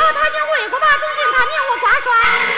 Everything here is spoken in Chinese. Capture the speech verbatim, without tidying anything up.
他念魏国霸，忠心他念我挂帅。